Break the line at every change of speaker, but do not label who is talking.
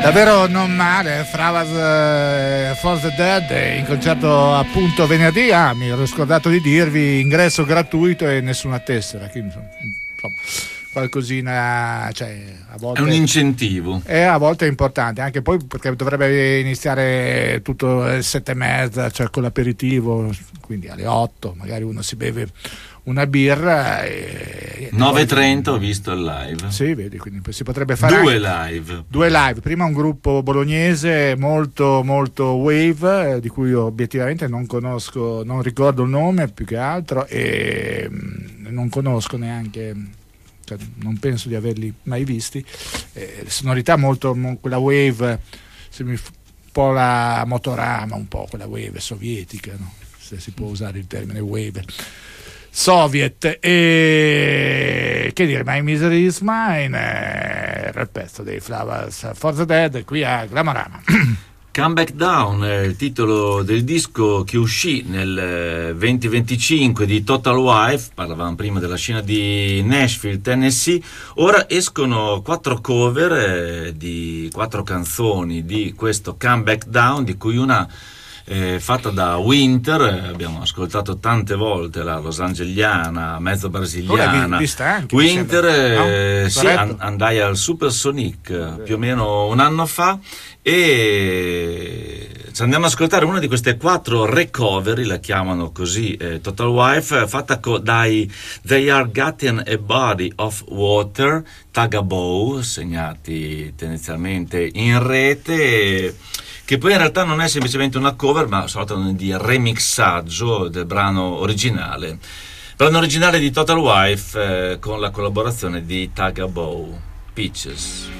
Davvero non male, Flowers for the Dead in concerto appunto venerdì. Mi ero scordato di dirvi, ingresso gratuito e nessuna tessera, quindi, insomma, qualcosina, cioè, a volte
è un incentivo,
a volte è importante, anche poi perché dovrebbe iniziare tutto alle 7:30, cioè con l'aperitivo, quindi alle 8 magari uno si beve una birra e
9:30 ho visto il live.
Sì, vedi, quindi si potrebbe fare due live. Prima un gruppo bolognese molto molto wave, di cui io obiettivamente non conosco, non ricordo il nome più che altro, e non conosco neanche, cioè, non penso di averli mai visti. Sonorità molto quella wave, un po' la Motorama, un po' quella wave sovietica, no? Se si può usare il termine wave soviet. E che dire, My Misery is Mine era il pezzo dei Flowers for the Dead qui a Glamorama.
Come Back Down è il titolo del disco che uscì nel 2025 di Total Wife. Parlavamo prima della scena di Nashville, Tennessee. Ora escono 4 cover di 4 canzoni di questo Come Back Down, di cui una fatta da Winter. Abbiamo ascoltato tante volte la losangeliana, mezzo brasiliana. Winter, sì, andai al Super Sonic più o meno un anno fa e ci andiamo ad ascoltare una di queste 4 recovery, la chiamano così, Total Wife, fatta dai They Are Getting a Body of Water, Tagabow, segnati tendenzialmente in rete, che poi in realtà non è semplicemente una cover, ma sorta di remixaggio del brano originale di Total Wife, con la collaborazione di Tagabow, Peaches.